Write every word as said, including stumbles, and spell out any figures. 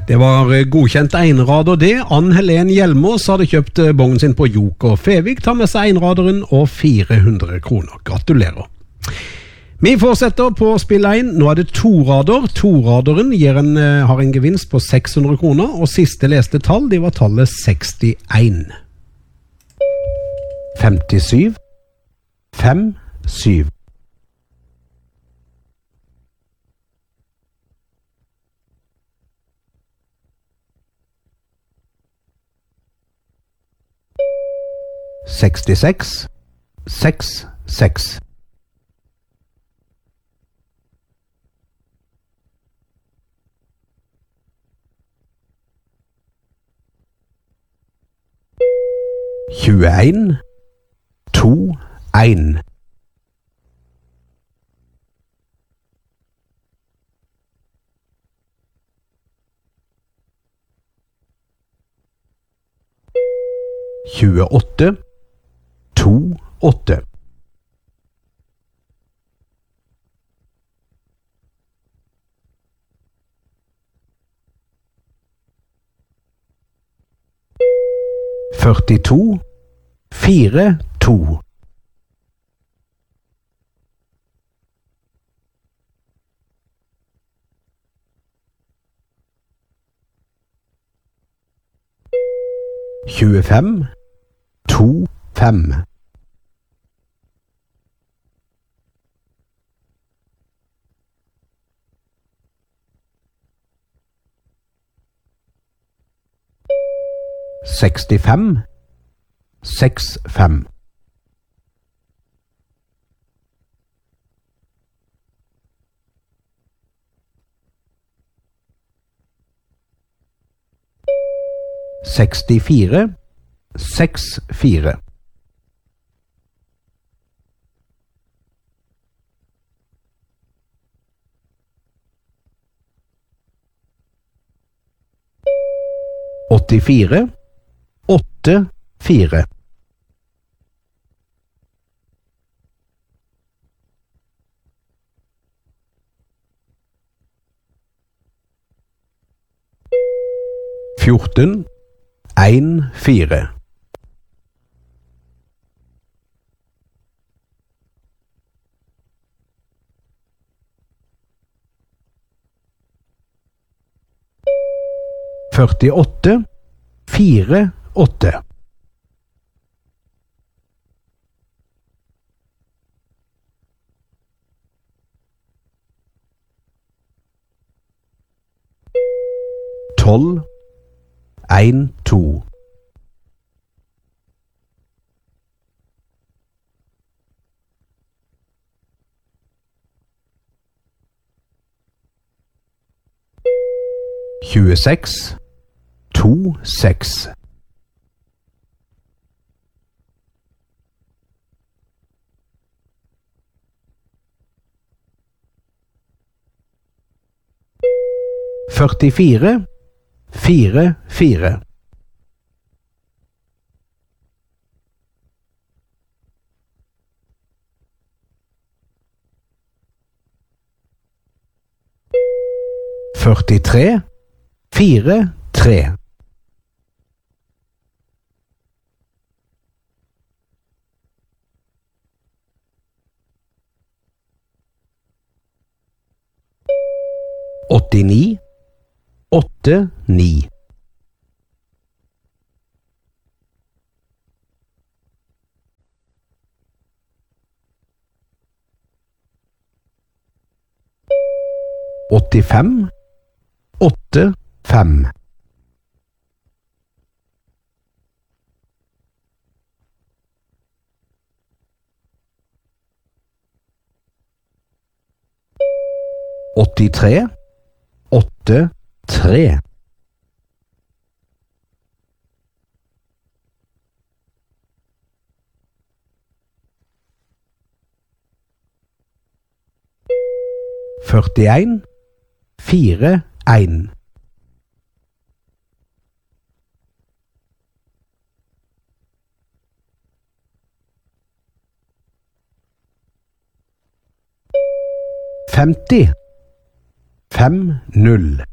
Det var godkjent einrader det. Ann Helen Hjelmås hadde kjøpt bongen sin på Joker Fevik, tar med seg einraderen og fire hundre kroner. Gratulerer. Vi fortsetter på spill én. Nå er det to rader. To-raderen gir en, har en gevinst på seks hundre kroner, og siste leste tall, det var tallet sekstien. femtisju. fem, syv. sekstiseks, seks, seks. tjueen, to, en. tjueåtte, to, åtte. førtito, fire, to. tjuefem, to, fem. sekstifem, seks, fem. sekstifire, seks, fire. åttifire, åtte, fire. fjorten, en, fire. førtiåtte, fire, åtte. tolv, en, to. tjueseks, to, seks. førtifire, fire, fire. førtitre, fire, tre. åttini, åtte, ni. åttifem, åtte, fem. åttitre, åtte, tre. førtien, fire, en. femti, fem, null.